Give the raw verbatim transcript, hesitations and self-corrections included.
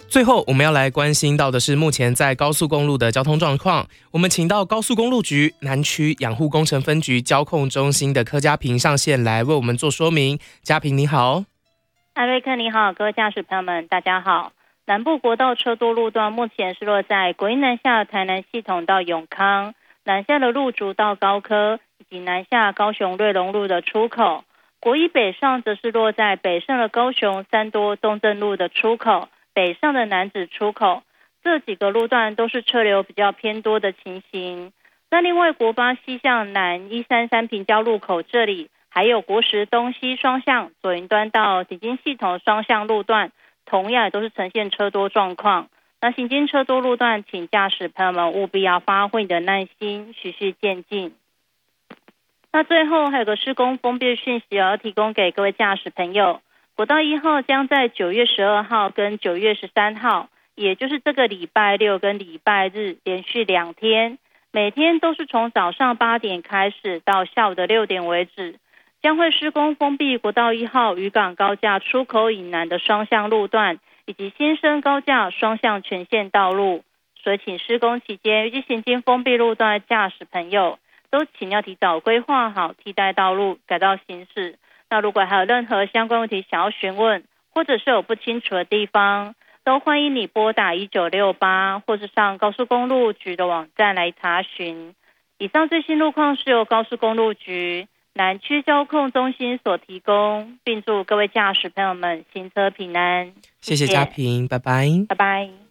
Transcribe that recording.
最后，我们要来关心到的是目前在高速公路的交通状况。我们请到高速公路局南区养护工程分局交控中心的柯嘉萍上线来为我们做说明。嘉萍你好。 艾瑞克你好，各位驾驶朋友们大家好。南部国道车多路段目前是落在国一南下台南系统到永康，南下的路竹到高科，以及南下高雄瑞隆路的出口。国一北上则是落在北上的高雄三多东正路的出口，北上的楠梓出口，这几个路段都是车流比较偏多的情形。那另外国八西向南一三三平交路口这里，还有国十东西双向左营端到顶金系统双向路段，同样也都是呈现车多状况。那行经车多路段，请驾驶朋友们务必要发挥你的耐心，循序渐进。那最后还有个施工封闭讯息要提供给各位驾驶朋友，国道一号将在九月十二号跟九月十三号，也就是这个礼拜六跟礼拜日连续两天，每天都是从早上八点开始到下午的六点为止，将会施工封闭国道一号渔港高架出口以南的双向路段，以及新生高架双向全线道路。所以请施工期间预计行经封闭路段的驾驶朋友都请要提早规划好替代道路改道行驶。那如果还有任何相关问题想要询问，或者是有不清楚的地方，都欢迎你拨打一九六八，或是上高速公路局的网站来查询。以上最新路况是由高速公路局南区交控中心所提供，并祝各位驾驶朋友们行车平安。 谢谢嘉萍，拜拜。 拜拜。